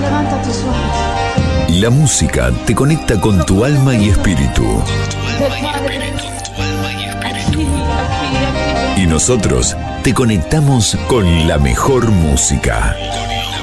levanta tus ojos. La música te conecta con tu alma y espíritu. Y nosotros te conectamos con la mejor música.